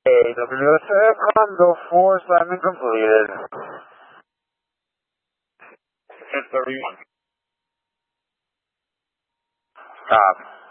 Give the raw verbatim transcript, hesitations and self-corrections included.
A W S F, Condo four, assignment completed. ten thirty-one. Stop.